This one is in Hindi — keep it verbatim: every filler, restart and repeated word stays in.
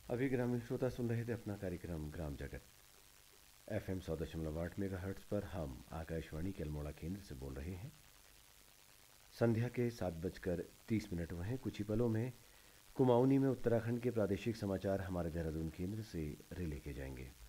अभी ग्रामीण श्रोता सुन रहे थे अपना कार्यक्रम ग्राम जगत। एफ एम सौ दशमलव आठ मेगा हर्ट्स पर हम आकाशवाणी के अल्मोड़ा केंद्र से बोल रहे हैं। संध्या के सात बजकर तीस मिनट हुए हैं। कुछ ही पलों में कुमाऊनी में उत्तराखंड के प्रादेशिक समाचार हमारे देहरादून केंद्र से रिले किए जाएंगे।